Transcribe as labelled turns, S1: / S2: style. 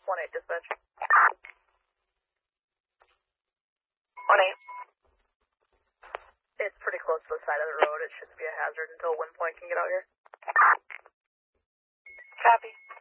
S1: 1-8 dispatch.
S2: 1-8.
S1: It's pretty close to the side of the road. It shouldn't be a hazard until Wind Point can get out here.
S2: Copy.